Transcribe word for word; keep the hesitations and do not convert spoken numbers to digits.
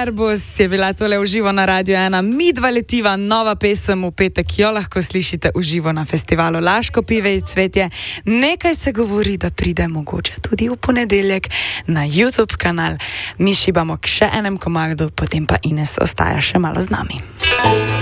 Airbus je bila tole v živo na Radio ena. Midva letiva, nova pesem v petek, jo lahko slišite v živo na festivalu Laško pive in cvetje. Nekaj se govori, da pride mogoče tudi v ponedeljek na YouTube kanal. Mi šibamo k še enem komadu, potem pa Ines ostaja še malo z nami.